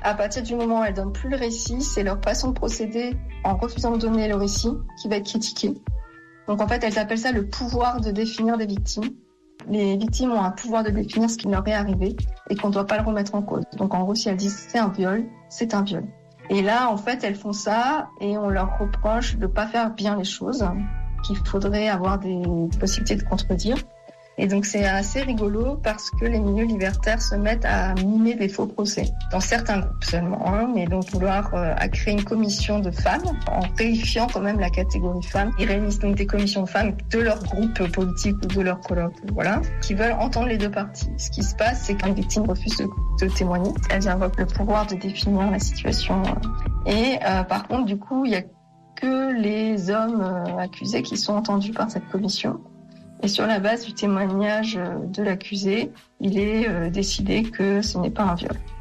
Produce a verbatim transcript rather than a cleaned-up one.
À partir du moment où elles donnent plus le récit, c'est leur façon de procéder en refusant de donner le récit qui va être critiquée. Donc en fait, elles appellent ça le pouvoir de définir des victimes. Les victimes ont un pouvoir de définir ce qui leur est arrivé et qu'on ne doit pas le remettre en cause. Donc en gros, si elles disent c'est un viol, c'est un viol. Et là, en fait, elles font ça et on leur reproche de ne pas faire bien les choses, qu'il faudrait avoir des possibilités de contredire. Et donc c'est assez rigolo parce que les milieux libertaires se mettent à mimer des faux procès, dans certains groupes seulement, hein, mais donc vouloir euh, à créer une commission de femmes en vérifiant quand même la catégorie femmes. Ils réunissent donc des commissions de femmes de leur groupe politique ou de leur colloque, voilà, qui veulent entendre les deux parties. Ce qui se passe, c'est qu'une victime refuse de, de témoigner, elle invoque le pouvoir de définir la situation. Et euh, par contre, du coup, il y a que les hommes euh, accusés qui sont entendus par cette commission. Et sur la base du témoignage de l'accusé, il est euh, décidé que ce n'est pas un viol.